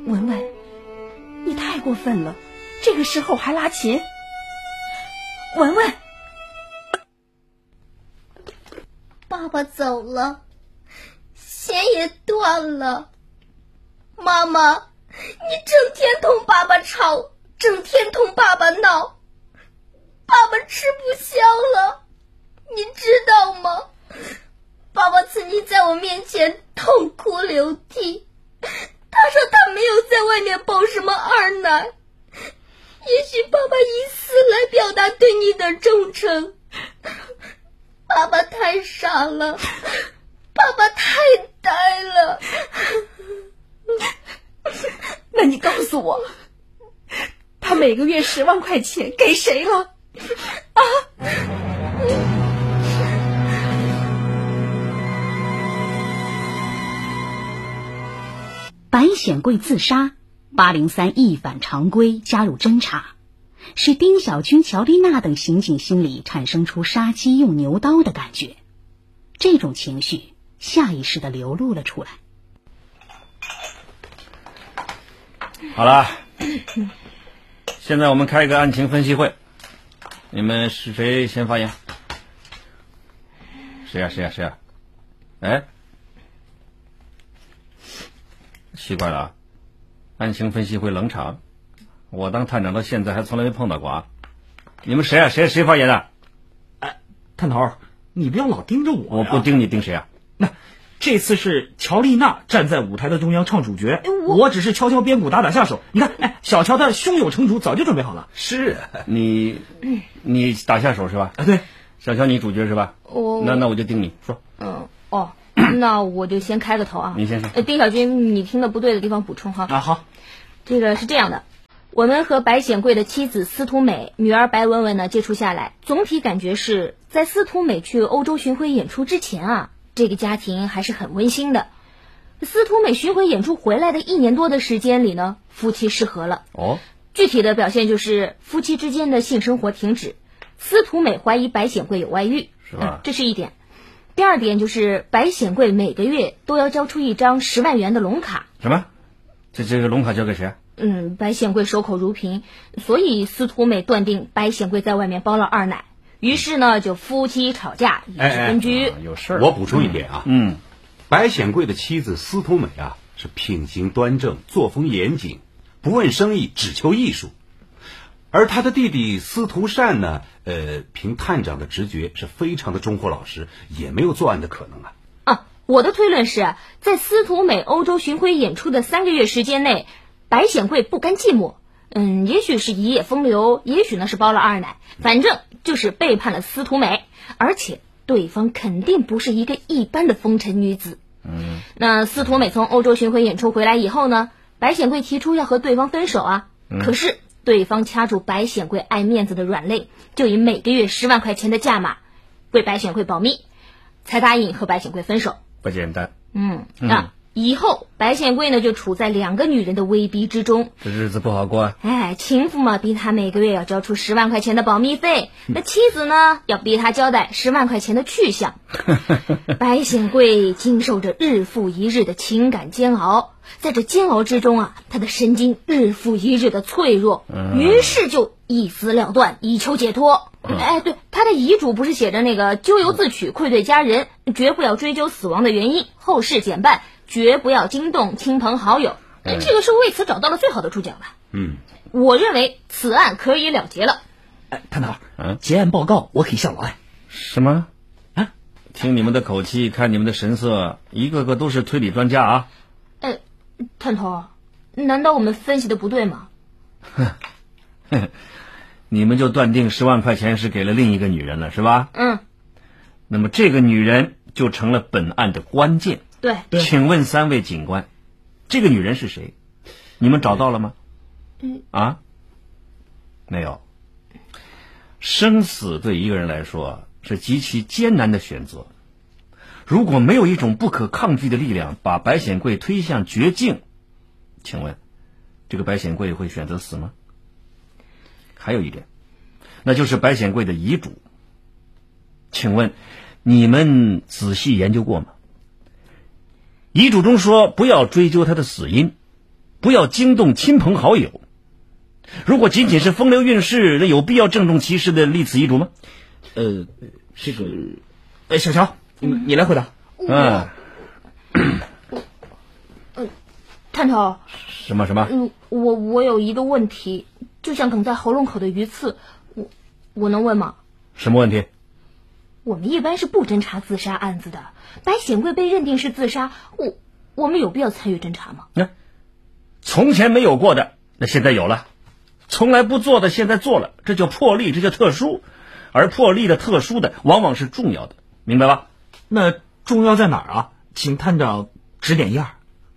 文文，你太过分了，这个时候还拉琴。文文， 爸爸走了，弦也断了。妈妈，你整天同爸爸吵，整天同爸爸闹，爸爸吃不消了，你知道吗？爸爸曾经在我面前痛哭流涕，他说他没有在外面抱什么二奶，也许爸爸以死来表达对你的忠诚。爸爸太傻了，爸爸太呆了。 那你告诉我，他每个月10万块钱给谁了？啊！ 白显贵自杀，803一反常规加入侦查，使丁小军、乔丽娜等刑警心里产生出杀鸡用牛刀的感觉。这种情绪下意识地流露了出来。 好了，现在我们开一个案情分析会，你们是谁先发言？谁呀？哎，奇怪了啊，案情分析会冷场，我当探长到现在还从来没碰到过啊。你们谁啊？谁发言的？ 哎，探头，你不要老盯着我呀。 我不盯你盯谁啊？ 那这次是乔丽娜站在舞台的中央唱主角，我只是敲敲边鼓打下手。你看，哎，小乔的胸有成竹，早就准备好了。 是你打下手是吧？ 啊，对。 小乔你主角是吧？那我就盯你说。 那我就先开个头啊。 你先说。 丁小军，你听的不对的地方补充哈。 啊，好。 这个是这样的，我们和白显贵的妻子司徒美、女儿白文文呢接触下来，总体感觉是在司徒美去欧洲巡回演出之前啊，这个家庭还是很温馨的。司徒美巡回演出回来的1年多的时间里呢，夫妻失和了。具体的表现就是夫妻之间的性生活停止，司徒美怀疑白显贵有外遇， 是吧？ 这是一点。第二点就是白显贵每个月都要交出一张10万元的龙卡。 什么？这个龙卡交给谁啊？ 白显贵守口如瓶，所以司徒美断定白显贵在外面包了二奶，于是呢就夫妻吵架，以致分居。 有事儿。 我补充一点啊，白显贵的妻子司徒美啊，是品行端正，作风严谨，不问生意，只求艺术。而他的弟弟司徒善呢，凭探长的直觉是非常的忠厚老实，也没有作案的可能啊。 我的推论是，在司徒美欧洲巡回演出的3个月时间内，白显贵不甘寂寞，也许是一夜风流，也许呢是包了二奶，反正就是背叛了司徒美，而且对方肯定不是一个一般的风尘女子。那司徒美从欧洲巡回演出回来以后呢，白显贵提出要和对方分手啊，可是对方掐住白显贵爱面子的软肋，就以每个月10万块钱的价码为白显贵保密，才答应和白显贵分手。 不简单。 以后白显贵呢就处在2个女人的威逼之中， 这日子不好过啊。 情妇嘛逼他每个月要交出10万块钱的保密费，那妻子呢要逼他交代10万块钱的去向。白显贵经受着日复一日的情感煎熬，在这煎熬之中啊，他的神经日复一日的脆弱，于是就一死了断，以求解脱。对，他的遗嘱不是写着那个咎由自取，愧对家人，绝不要追究死亡的原因，后事简办，绝不要惊动亲朋好友。这个是为此找到了最好的注脚吧。我认为此案可以了结了。 探头，结案报告我可以效劳。 什么？听你们的口气，看你们的神色，一个个都是推理专家啊。 探头，难道我们分析的不对吗？ 你们就断定10万块钱是给了另一个女人了，是吧？那么这个女人就成了本案的关键。 对。 请问3位警官，这个女人是谁？你们找到了吗？没有。生死对一个人来说是极其艰难的选择，如果没有一种不可抗拒的力量把白显贵推向绝境，请问这个白显贵会选择死吗？还有一点，那就是白显贵的遗嘱，请问你们仔细研究过吗？遗嘱中说不要追究他的死因， 不要惊动亲朋好友。如果仅仅是风流韵事，那有必要郑重其事的立此遗嘱吗？ 这个，小乔，你来回答。 探头。 什么？ 我有一个问题，就像梗在喉咙口的鱼刺，我能问吗？ 什么问题？ 我们一般是不侦查自杀案子的，白显贵被认定是自杀，我们有必要参与侦查吗？ 从前没有过的，那现在有了；从来不做的，现在做了，这叫破例，这叫特殊。而破例的、特殊的，往往是重要的，明白吧？ 那重要在哪儿啊？请探长指点一二。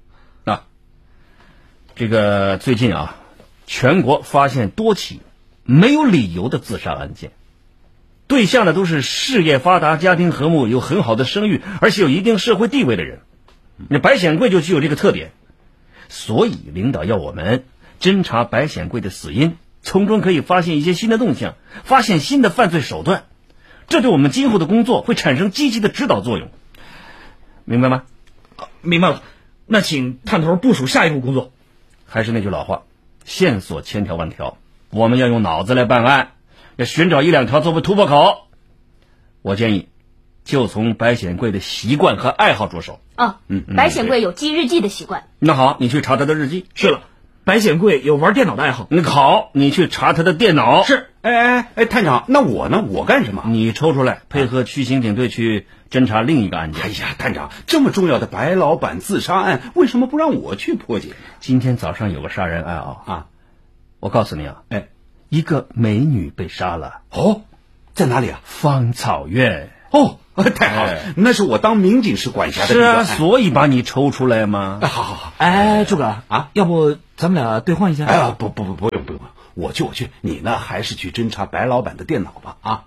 这个最近全国发现多起没有理由的自杀案件，对象呢都是事业发达、家庭和睦、有很好的声誉，而且有一定社会地位的人。那白显贵就具有这个特点，所以领导要我们侦查白显贵的死因，从中可以发现一些新的动向，发现新的犯罪手段，这对我们今后的工作会产生积极的指导作用，明白吗？ 明白了。那请探头部署下一步工作。 还是那句老话，线索千条万条，我们要用脑子来办案，要寻找一两条作为突破口。我建议就从白显贵的习惯和爱好着手。 白显贵有记日记的习惯。 那好，你去查他的日记。 是了，白显贵有玩电脑的爱好。 好，你去查他的电脑。 是。探长，那我呢？我干什么？ 你抽出来配合区刑警队去侦查另一个案件。 哎呀，探长，这么重要的白老板自杀案，为什么不让我去破解？ 今天早上有个杀人案我告诉你一个美女被杀了。 在哪里啊？ 芳草院。 太好了，那是我当民警室管辖的地方。 是所以把你抽出来吗？ 好。 诸葛要不咱们俩兑换一下？ 不用，我去，你呢还是去侦查白老板的电脑吧。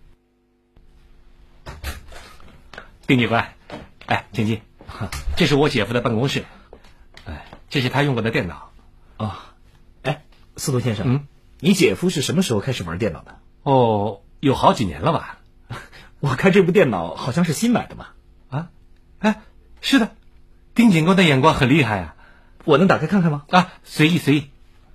丁警官，请进，这是我姐夫的办公室，这是他用过的电脑。 司徒先生，你姐夫是什么时候开始玩电脑的？ 有好几年了吧？ 我看这部电脑好像是新买的嘛。 是的，丁警官的眼光很厉害啊。 我能打开看看吗？ 随意。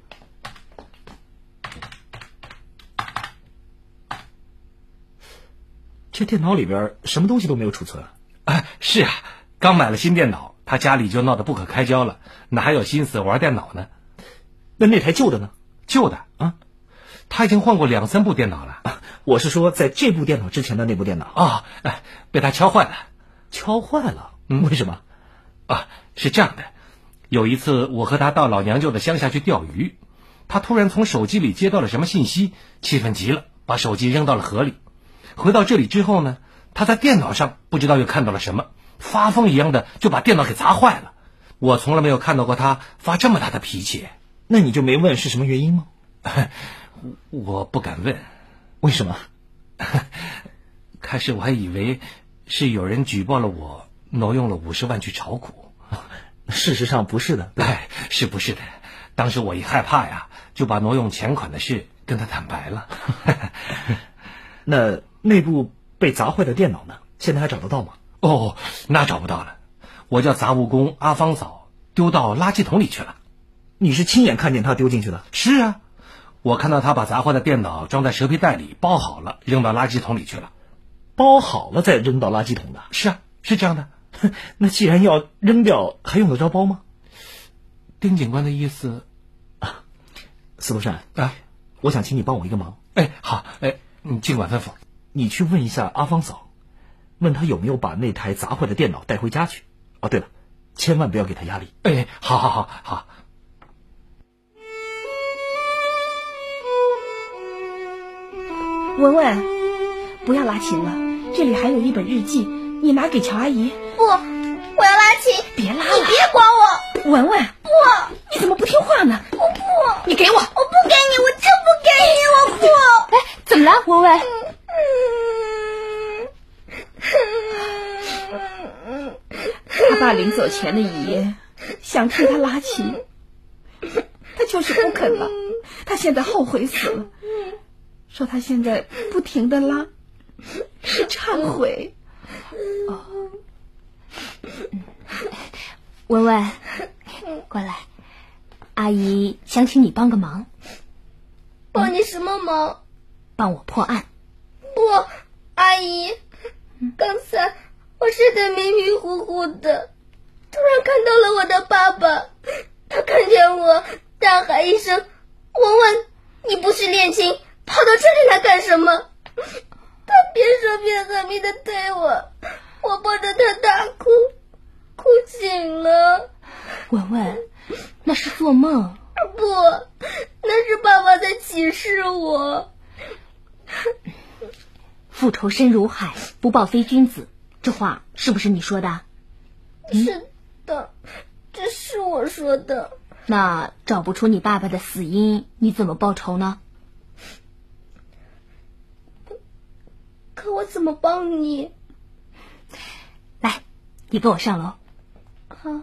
这电脑里边什么东西都没有储存。 是啊，刚买了新电脑，他家里就闹得不可开交了，哪还有心思玩电脑呢？ 那台旧的呢？ 旧的他已经换过2、3部电脑了。 我是说在这部电脑之前的那部电脑。 被他敲坏了。 敲坏了？为什么？ 是这样的，有一次我和他到老娘舅的乡下去钓鱼，他突然从手机里接到了什么信息，气愤极了，把手机扔到了河里。回到这里之后呢，他在电脑上不知道又看到了什么，发疯一样的就把电脑给砸坏了。我从来没有看到过他发这么大的脾气。 那你就没问是什么原因吗？ 我不敢问。 为什么？ 开始我还以为是有人举报了我挪用了50万去炒股。 事实上不是的。 是不是的？当时我一害怕呀，就把挪用钱款的事跟他坦白了。 那部被砸坏的电脑呢？现在还找得到吗？ 那找不到了。我叫杂物工阿芳嫂丢到垃圾桶里去了。 你是亲眼看见他丢进去的？ 是啊，我看到他把砸坏的电脑装在蛇皮袋里包好了，扔到垃圾桶里去了。 包好了再扔到垃圾桶的？ 是啊，是这样的。 那既然要扔掉，还用得着包吗？ 丁警官的意思司徒善我想请你帮我一个忙。 好，你尽管吩咐。 你去问一下阿芳嫂，问她有没有把那台砸坏的电脑带回家去。对了，千万不要给她压力。 好。 文文，不要拉琴了，这里还有一本日记，你拿给乔阿姨。 不，我要拉琴。 别拉了， 你别管我。 文文， 不， 你怎么不听话呢？ 我不， 你给我。 我不给你，我真不给你，我不。 怎么了，文文？他爸临走前的遗言，想替他拉琴，他就是不肯了。他现在后悔死了，说他现在不停的拉，是忏悔。 文文，过来， 阿姨想请你帮个忙。 帮你什么忙？ 帮我破案。 不，阿姨，刚才我睡得迷迷糊糊的，突然看到了我的爸爸，他看见我大喊一声，文文，你不是练琴，跑到这里来干什么？他边说边狠命地推我，我抱着他大哭，哭醒了。 文文，那是做梦。 不，那是爸爸在启示我。 复仇深如海，不报非君子，这话是不是你说的？ 是的，这是我说的。 那找不出你爸爸的死因，你怎么报仇呢？ 可我怎么帮你？ 来，你跟我上楼。 好。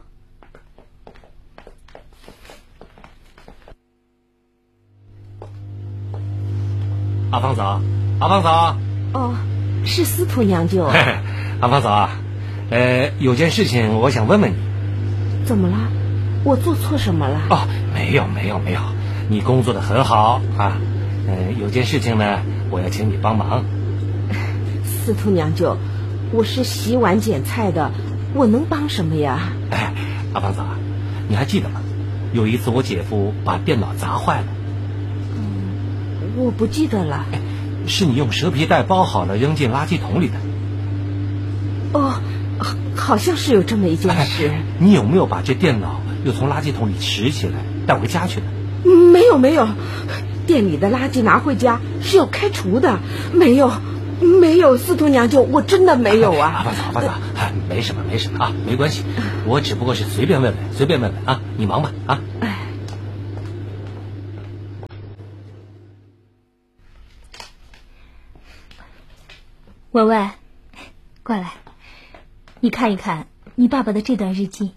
阿芳嫂，阿芳嫂。 哦，是司徒娘舅。 阿芳嫂，有件事情我想问问你。 怎么了？我做错什么了？ 哦，没有，你工作得很好啊。有件事情呢，我要请你帮忙。 司徒娘舅，我是洗碗捡菜的，我能帮什么呀？ 阿芳嫂，你还记得吗？有一次我姐夫把电脑砸坏了。 我不记得了。 是你用蛇皮袋包好了扔进垃圾桶里的。 哦，好像是有这么一件事。 你有没有把这电脑又从垃圾桶里拾起来带回家去的？ 没有，店里的垃圾拿回家是要开除的。没有，司徒娘舅，我真的没有啊。 阿芳嫂，没什么啊，没关系，我只不过是随便问问啊，你忙吧啊。 文文，过来，你看一看你爸爸的这段日记。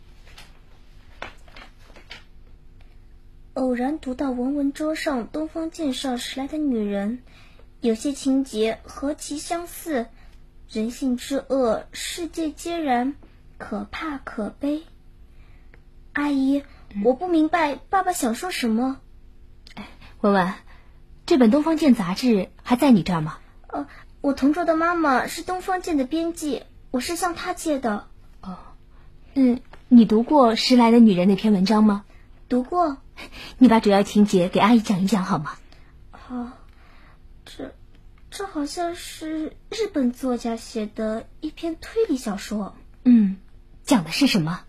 偶然读到文文桌上东方介绍时来的女人，有些情节何其相似，人性之恶，世界皆然，可怕可悲。阿姨，我不明白爸爸想说什么。 文文，这本《东方见》杂志还在你这儿吗？ 我同桌的妈妈是东方见的编辑，我是向她借的。 你读过《时来的女人》那篇文章吗？ 读过。 你把主要情节给阿姨讲一讲好吗？ 好，这好像是日本作家写的一篇推理小说。 讲的是什么？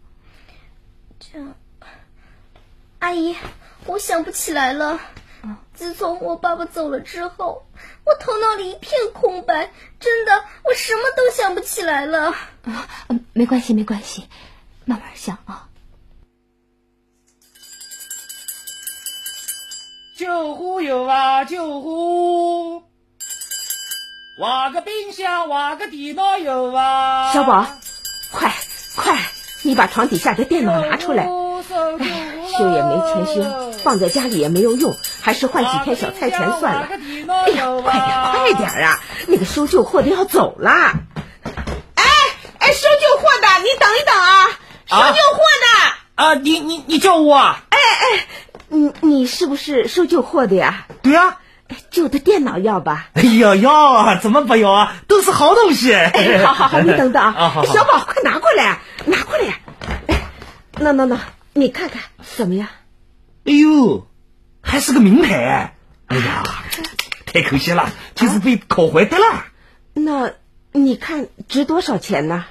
阿姨，我想不起来了。自从我爸爸走了之后，我头脑里一片空白，真的，我什么都想不起来了。 没关系，慢慢想啊。 救护有啊，救护！挖个冰箱，挖个地道有啊！ 小宝，快，你把床底下的电脑拿出来。修也没钱修，放在家里也没有用，还是换几天小菜钱算了。哎呀，快点啊！那个收旧货的要走了。收旧货的，你等一等啊！收旧货的你叫我啊？ 你是不是收旧货的呀？ 对啊。 旧的电脑要吧？ 要啊，怎么不要啊？都是好东西。 好，你等等啊！ 好小宝，快拿过来。那，你看看怎么样？ 哎呦，还是个名牌！哎呀，太可惜了，就是被烤坏的了。 那你看值多少钱呢？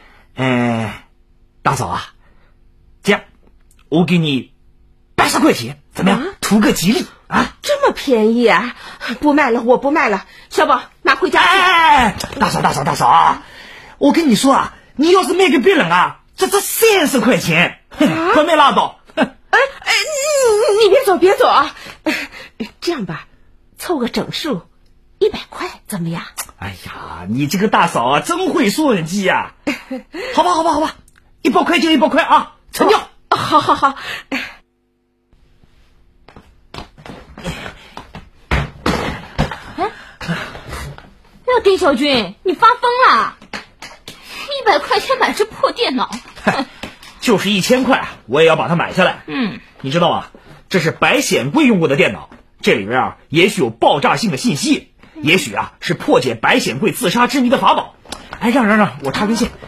大嫂啊，这样我给你80块钱，怎么样？图个吉利啊！ 这么便宜啊！不卖了，我不卖了。小宝，拿回家去。 大嫂啊！我跟你说啊，你要是卖给别人啊，这30块钱，快卖拉倒。 你别走啊！这样吧，凑个整数，100块怎么样？ 哎呀，你这个大嫂啊，真会说人计呀！好吧，100块就100块啊，成交。 好。 丁小军，你发疯了？100块钱买只破电脑， 就是1000块，我也要把它买下来。 你知道吗？这是白显贵用过的电脑，这里边啊也许有爆炸性的信息，也许啊是破解白显贵自杀之谜的法宝。哎，让我插根线。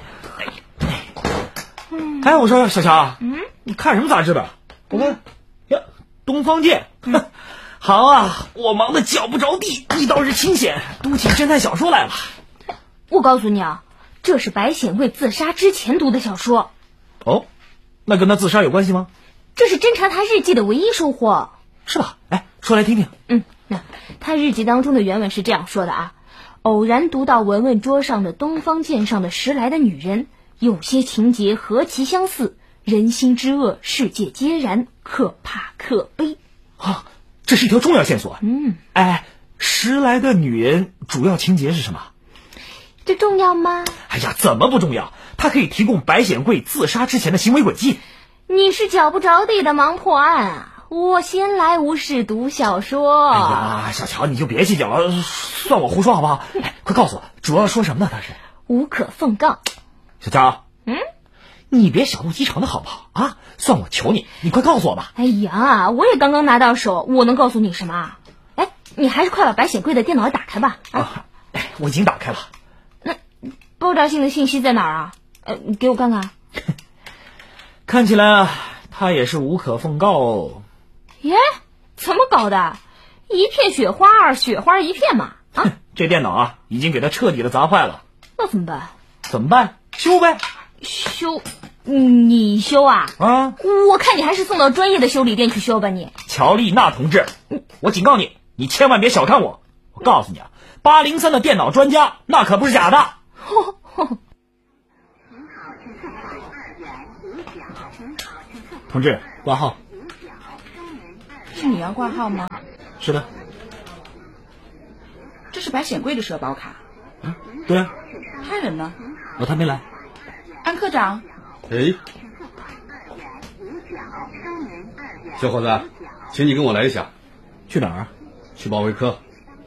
哎，我说小乔，你看什么杂志的？我看呀，《东方剑》。好啊，我忙得脚不着地，你倒是清闲，读起侦探小说来了。 我告诉你啊，这是白显贵自杀之前读的小说。 哦，那跟他自杀有关系吗？ 这是侦查他日记的唯一收获。 是吧？哎，说来听听。 那他日记当中的原文是这样说的啊：偶然读到文文桌上的《东方剑》上的10来的女人，有些情节何其相似，人心之恶，世界皆然，可怕可悲。 啊，这是一条重要线索。哎，10来的女人主要情节是什么？ 这重要吗？ 哎呀，怎么不重要？它可以提供白显贵自杀之前的行为轨迹。 你是脚不着地的忙破案啊！我闲来无事读小说。 哎呀，小乔，你就别计较了，算我胡说好不好？哎，快告诉我，主要说什么呢？他是无可奉告。 小乔，你别小肚鸡肠的好不好啊？算我求你，你快告诉我吧。 哎呀，我也刚刚拿到手，我能告诉你什么啊？哎，你还是快把白显贵的电脑打开吧。 哎，我已经打开了。 那爆炸性的信息在哪儿啊？你给我看看。 看起来他也是无可奉告哦。 耶，怎么搞的？一片雪花，雪花一片嘛。啊， 这电脑啊，已经给他彻底的砸坏了。 那怎么办？ 怎么办？修呗。 修？你修啊？ 啊！ 我看你还是送到专业的修理店去修吧你。 乔丽娜同志，我警告你，你千万别小看我。我告诉你啊，803的电脑专家那可不是假的。同志，挂号。 是你要挂号吗？ 是的。 这是白显贵的社保卡。 对啊。 他人呢？ 他没来。 安科长。 哎，小伙子，请你跟我来一下。 去哪儿啊？ 去保卫科。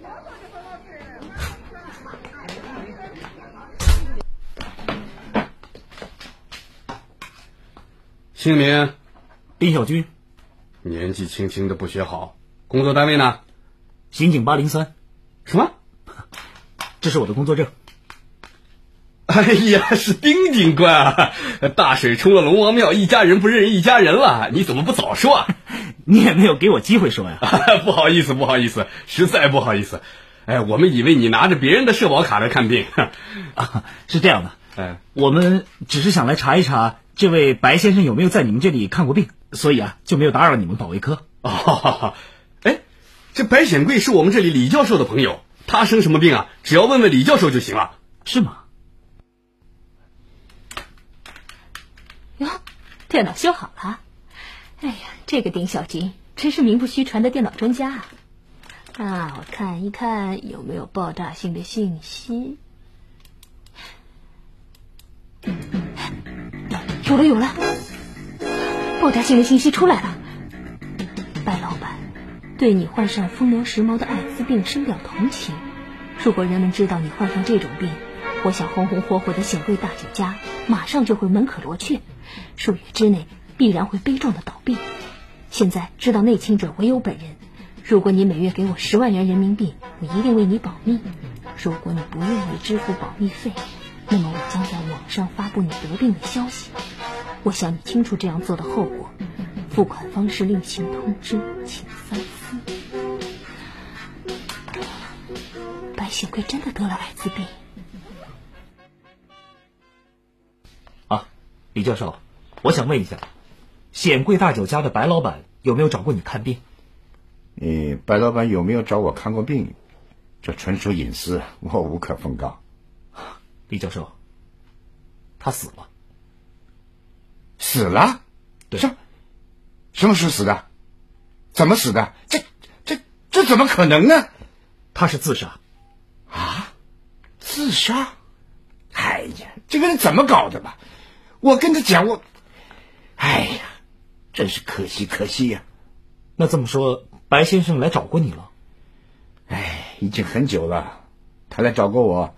姓名？ 丁小军。 年纪轻轻的不学好，工作单位呢？ 刑警803。 什么？ 这是我的工作证。 哎呀，是丁警官啊！大水冲了龙王庙，一家人不认一家人了，你怎么不早说啊？ 你也没有给我机会说呀。 不好意思，实在不好意思。哎，我们以为你拿着别人的社保卡来看病。 是这样的。我们只是想来查一查这位白先生有没有在你们这里看过病，所以啊就没有打扰你们保卫科。 哎，这白显贵是我们这里李教授的朋友，他生什么病啊？只要问问李教授就行了。 是吗？ 哟，电脑修好了。哎呀，这个丁小军真是名不虚传的电脑专家啊！我看一看有没有爆炸性的信息。有了，爆炸性的信息出来了。白老板对你患上风流时髦的艾滋病深表同情。如果人们知道你患上这种病，我想红红火火的显贵大酒家马上就会门可罗雀，数月之内必然会悲壮的倒闭。现在知道内情者唯有本人，如果你每月给我10万元人民币，我一定为你保密。如果你不愿意支付保密费，那么我将在网上发布你得病的消息。我想你清楚这样做的后果，付款方式另行通知，请三思。白显贵真的得了艾滋病。 李教授，我想问一下，显贵大酒家的白老板有没有找过你看病？ 白老板有没有找我看过病，这纯属隐私，我无可奉告。 李教授，他死了。 死了？ 对。 什么时候死的？怎么死的？这怎么可能呢？ 他是自杀。 啊？自杀？哎呀，这个人怎么搞的吧？我跟他讲，哎呀，真是可惜呀。 那这么说，白先生来找过你了？ 哎，已经很久了。他来找过我，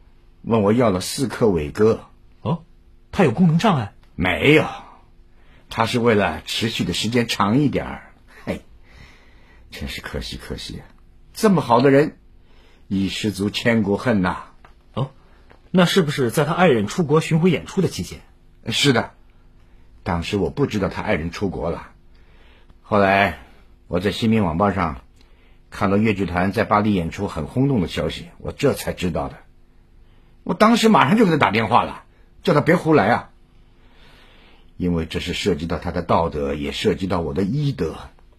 问我要了4克伟哥。 哦，他有功能障碍？ 没有， 他是为了持续的时间长一点儿。哎，真是可惜啊！这么好的人，一失足千古恨呐。 哦，那是不是在他爱人出国巡回演出的期间？ 是的，当时我不知道他爱人出国了，后来我在新民晚报上看到越剧团在巴黎演出很轰动的消息，我这才知道的。我当时马上就给他打电话了，叫他别胡来啊，因为这是涉及到他的道德，也涉及到我的医德。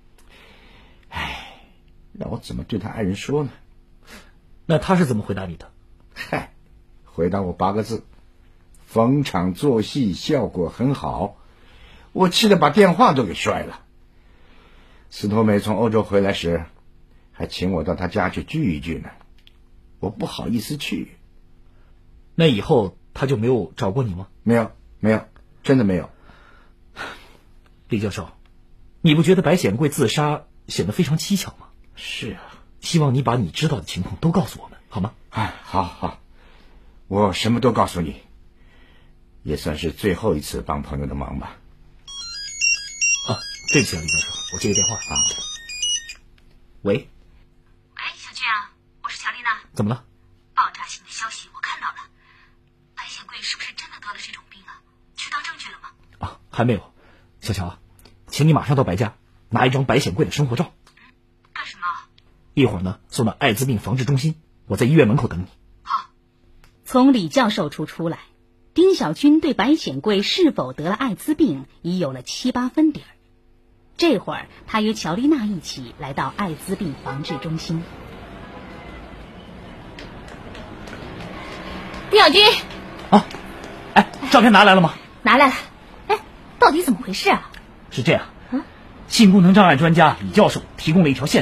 唉，让我怎么对他爱人说呢？ 那他是怎么回答你的？ 嗨，回答我8个字：逢场作戏，效果很好。我气得把电话都给摔了。司徒美从欧洲回来时还请我到他家去聚一聚呢，我不好意思去。 那以后他就没有找过你吗？ 没有，真的没有。 李教授，你不觉得白显贵自杀显得非常蹊跷吗？ 是啊， 希望你把你知道的情况都告诉我们，好吗？ 哎，好，我什么都告诉你，也算是最后一次帮朋友的忙吧。 啊，对不起啊，李教授，我接个电话啊。喂， 小俊啊，我是乔丽娜。 怎么了？ 爆炸性的消息我看到了，白显贵是不是真的得了这种病啊？取到证据了吗？ 啊，还没有。小乔啊，请你马上到白家拿一张白显贵的生活照。 干什么？ 一会儿呢，送到艾滋病防治中心，我在医院门口等你。 好。 从李教授处出来，丁小军对白显贵是否得了艾滋病已有了7、8分底儿。这会儿，他与乔丽娜一起来到艾滋病防治中心。 丁小军， 啊，哎，照片拿来了吗？ 拿来了。哎，到底怎么回事啊？ 是这样，性功能障碍专家李教授提供了一条线